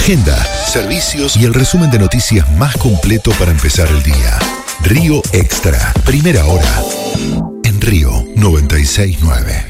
agenda, servicios y el resumen de noticias más completo para empezar el día. Río Extra, primera hora, en Río 96.9.